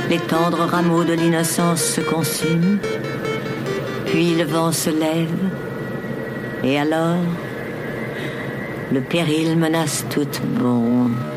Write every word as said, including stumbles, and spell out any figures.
les tendres rameaux de l'innocence se consument, puis le vent se lève, et alors le péril menace toute bombe.